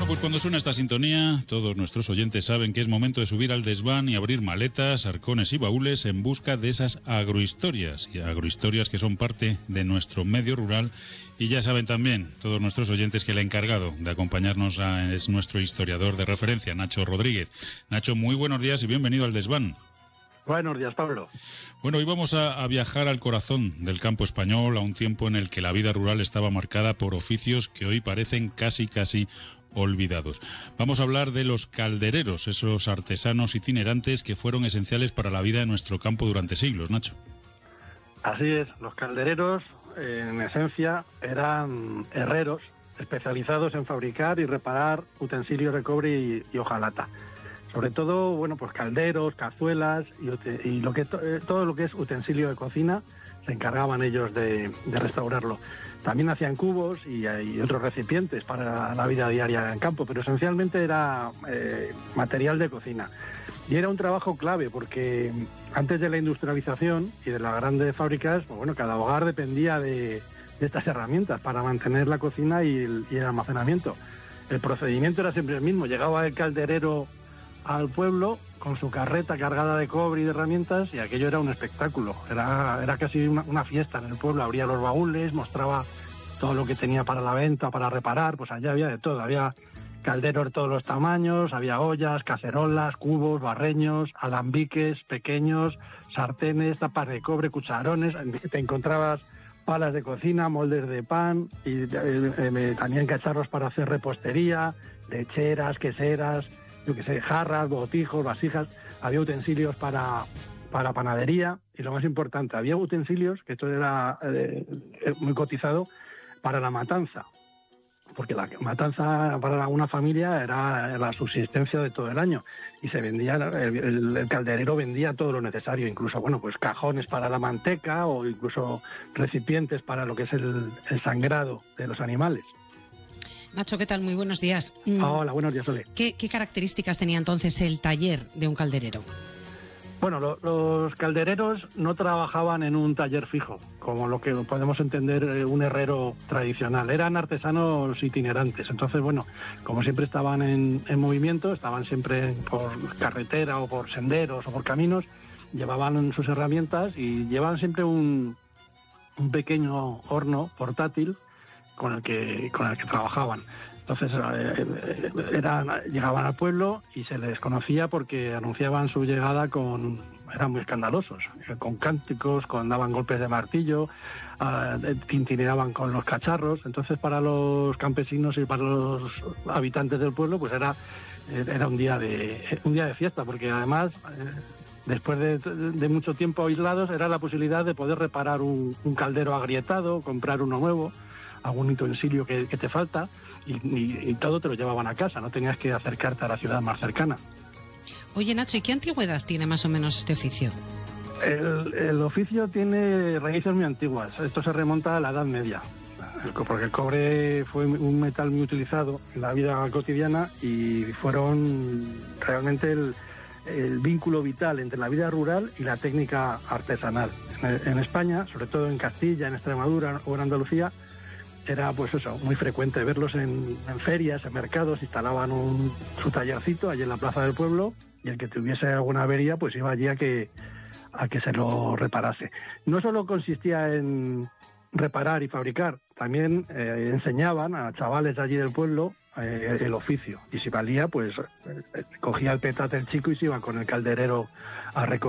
Pues cuando suena esta sintonía, todos nuestros oyentes saben que es momento de subir al desván y abrir maletas, arcones y baúles en busca de esas agrohistorias, y agrohistorias que son parte de nuestro medio rural. Y ya saben también todos nuestros oyentes que el encargado de acompañarnos es nuestro historiador de referencia, Nacho Rodríguez. Nacho, muy buenos días y bienvenido al desván. Buenos días, Pablo. Bueno, hoy vamos a viajar al corazón del campo español, a un tiempo en el que la vida rural estaba marcada por oficios que hoy parecen casi olvidados. Vamos a hablar de los caldereros, esos artesanos itinerantes que fueron esenciales para la vida de nuestro campo durante siglos, Nacho. Así es, los caldereros, en esencia, eran herreros especializados en fabricar y reparar utensilios de cobre y hojalata. Sobre todo, bueno, pues calderos, cazuelas y todo lo que es utensilio de cocina, se encargaban ellos de restaurarlo. También hacían cubos y otros recipientes para la vida diaria en campo, pero esencialmente era material de cocina. Y era un trabajo clave porque antes de la industrialización y de las grandes fábricas, pues bueno, cada hogar dependía de estas herramientas para mantener la cocina y el almacenamiento. El procedimiento era siempre el mismo. Llegaba el calderero al pueblo con su carreta cargada de cobre y de herramientas, y aquello era un espectáculo, era casi una fiesta en el pueblo. Abría los baúles, mostraba todo lo que tenía para la venta, para reparar. Pues allá había de todo, había calderos de todos los tamaños, había ollas, cacerolas, cubos, barreños, alambiques pequeños, sartenes, tapas de cobre, cucharones. Te encontrabas palas de cocina, moldes de pan y también cacharros para hacer repostería, lecheras, queseras, yo que sé, jarras, botijos, vasijas. Había utensilios para panadería, y lo más importante, había utensilios, que esto era muy cotizado, para la matanza, porque la matanza para una familia era la subsistencia de todo el año, y se vendía, el calderero vendía todo lo necesario, incluso, bueno, pues cajones para la manteca o incluso recipientes para lo que es el sangrado de los animales. Nacho, ¿qué tal? Muy buenos días. Hola, buenos días, Ole. ¿Qué características tenía entonces el taller de un calderero? Bueno, los caldereros no trabajaban en un taller fijo, como lo que podemos entender un herrero tradicional. Eran artesanos itinerantes. Entonces, bueno, como siempre estaban en movimiento, estaban siempre por carretera o por senderos o por caminos, llevaban sus herramientas y llevaban siempre un pequeño horno portátil con el que trabajaban. Entonces llegaban al pueblo y se les conocía porque anunciaban su llegada eran muy escandalosos, con cánticos, daban golpes de martillo, tintineaban con los cacharros. Entonces, para los campesinos y para los habitantes del pueblo, pues era un día de fiesta, porque además después de mucho tiempo aislados, era la posibilidad de poder reparar un caldero agrietado, comprar uno nuevo, algún utensilio que te falta, y todo te lo llevaban a casa, no tenías que acercarte a la ciudad más cercana. Oye, Nacho, ¿y qué antigüedad tiene más o menos este oficio? El oficio tiene raíces muy antiguas. Esto se remonta a la Edad Media, porque el cobre fue un metal muy utilizado en la vida cotidiana y fueron realmente el vínculo vital entre la vida rural y la técnica artesanal. En España, sobre todo en Castilla, en Extremadura o en Andalucía, era pues eso, muy frecuente verlos en ferias, en mercados. Instalaban su tallercito allí en la plaza del pueblo, y el que tuviese alguna avería pues iba allí a que se lo reparase. No solo consistía en reparar y fabricar, también enseñaban a chavales allí del pueblo el oficio, y si valía pues cogía el petate el chico y se iba con el calderero a recoger